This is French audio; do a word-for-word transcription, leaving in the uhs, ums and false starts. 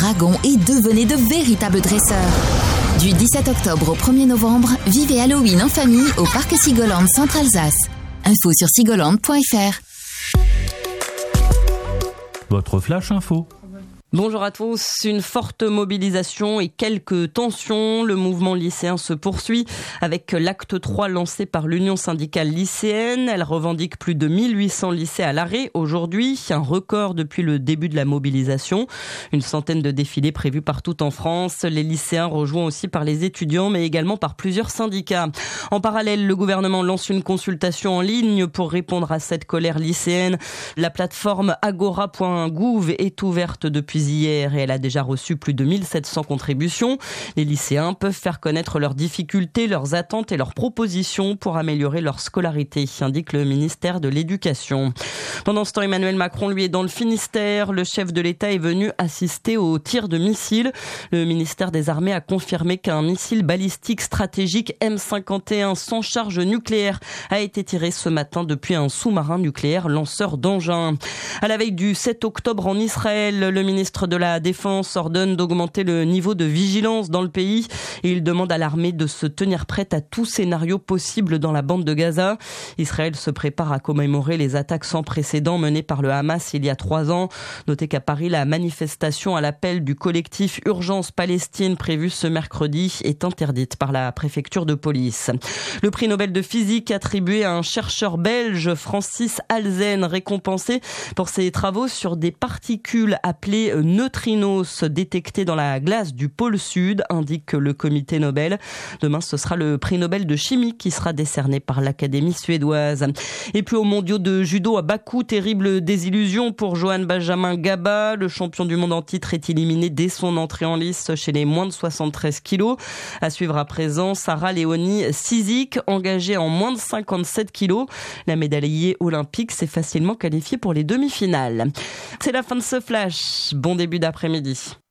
dragons et devenez de véritables dresseurs. Du dix-sept octobre au premier novembre, vivez Halloween en famille au parc Sigoland Centre-Alsace. Info sur sigoland point f r. Votre flash info. Bonjour à tous. Une forte mobilisation et quelques tensions. Le mouvement lycéen se poursuit avec l'acte trois lancé par l'Union syndicale lycéenne. Elle revendique plus de mille huit cents lycées à l'arrêt aujourd'hui, un record depuis le début de la mobilisation. Une centaine de défilés prévus partout en France. Les lycéens rejoints aussi par les étudiants, mais également par plusieurs syndicats. En parallèle, le gouvernement lance une consultation en ligne pour répondre à cette colère lycéenne. La plateforme agora point gouv est ouverte depuis hier et elle a déjà reçu plus de mille sept cents contributions. Les lycéens peuvent faire connaître leurs difficultés, leurs attentes et leurs propositions pour améliorer leur scolarité, indique le ministère de l'Éducation. Pendant ce temps, Emmanuel Macron, lui, est dans le Finistère. Le chef de l'État est venu assister au tir de missiles. Le ministère des Armées a confirmé qu'un missile balistique stratégique M cinquante et un sans charge nucléaire a été tiré ce matin depuis un sous-marin nucléaire lanceur d'engins. À la veille du sept octobre en Israël, le ministre de la Défense ordonne d'augmenter le niveau de vigilance dans le pays et il demande à l'armée de se tenir prête à tout scénario possible dans la bande de Gaza. Israël se prépare à commémorer les attaques sans précédent menées par le Hamas il y a trois ans. Notez qu'à Paris, la manifestation à l'appel du collectif Urgence Palestine prévue ce mercredi est interdite par la préfecture de police. Le prix Nobel de physique attribué à un chercheur belge, Francis Halzen, récompensé pour ses travaux sur des particules appelées neutrinos détectés dans la glace du pôle Sud, indique le comité Nobel. Demain, ce sera le prix Nobel de chimie qui sera décerné par l'Académie suédoise. Et puis aux mondiaux de judo à Bakou, terrible désillusion pour Johan Benjamin Gaba. Le champion du monde en titre est éliminé dès son entrée en lice chez les moins de soixante-treize kilos. À suivre à présent, Sarah Léonie Sizik, engagée en moins de cinquante-sept kilos. La médaillée olympique s'est facilement qualifiée pour les demi-finales. C'est la fin de ce flash. Bon début d'après-midi.